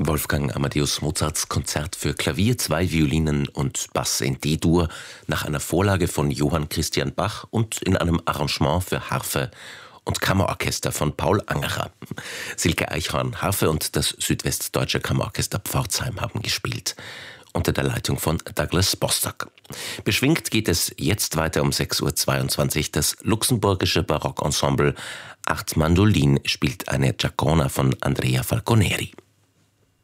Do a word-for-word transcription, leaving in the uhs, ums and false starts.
Wolfgang Amadeus Mozarts Konzert für Klavier, zwei Violinen und Bass in D-Dur nach einer Vorlage von Johann Christian Bach und in einem Arrangement für Harfe und Kammerorchester von Paul Angerer. Silke Eichhorn, Harfe und das Südwestdeutsche Kammerorchester Pforzheim haben gespielt, unter der Leitung von Douglas Bostock. Beschwingt geht es jetzt weiter um sechs Uhr zweiundzwanzig. Das luxemburgische Barockensemble Art Mandolin spielt eine Giacona von Andrea Falconeri.